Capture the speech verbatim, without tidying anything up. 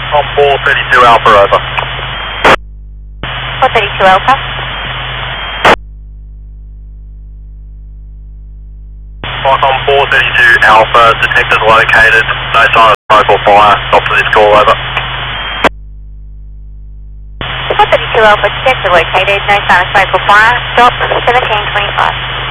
On four thirty-two Alpha, over. four thirty-two Alpha. On four thirty-two Alpha, detected located, no sign of smoke or fire, stop for this call, over. four thirty-two Alpha, detected located, no sign of smoke or fire, stop seventeen twenty-five.